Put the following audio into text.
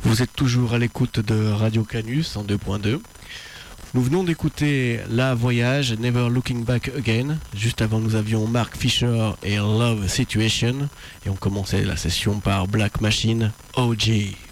Vous êtes toujours à l'écoute de Radio Canus en 2.2. Nous venons d'écouter La Voyage, Never Looking Back Again. Juste avant, nous avions Mark Fisher et Love Situation. Et on commençait la session par Black Machine, OG.